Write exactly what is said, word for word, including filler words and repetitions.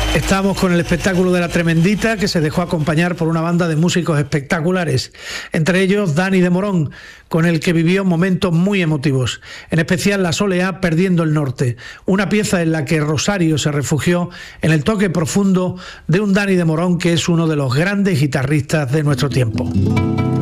Estamos con el espectáculo de La Tremendita, que se dejó acompañar por una banda de músicos espectaculares, entre ellos Dani de Morón, con el que vivió momentos muy emotivos, en especial La Soleá perdiendo el norte, una pieza en la que Rosario se refugió en el toque profundo de un Dani de Morón que es uno de los grandes guitarristas de nuestro tiempo.